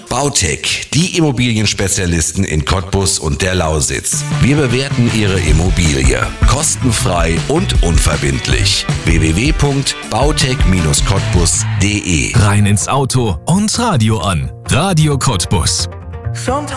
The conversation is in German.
Bautec, die Immobilienspezialisten in Cottbus und der Lausitz. Wir bewerten Ihre Immobilie kostenfrei und unverbindlich. www.bautec-cottbus.de. Rein ins Auto und Radio an. Radio Cottbus.